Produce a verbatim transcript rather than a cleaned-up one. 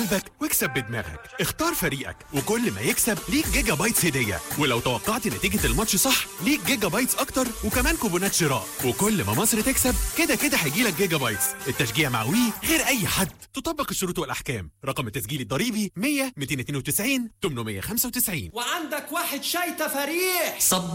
بقلبك واكسب بدماغك. اختار فريقك وكل ما يكسب ليك جيجا بايتس هدية، ولو توقعت نتيجة الماتش صح ليك جيجا بايتس أكتر وكمان كوبونات شراء. وكل ما مصر تكسب كده كده هيجيلك جيجا بايتس. التشجيع مع وي غير أي حد. تطبق الشروط والأحكام. رقم التسجيل الضريبي مية ميتين واتنين وتسعين تمنمية وخمسة وتسعين. وعندك واحد شاي تفاريح. صب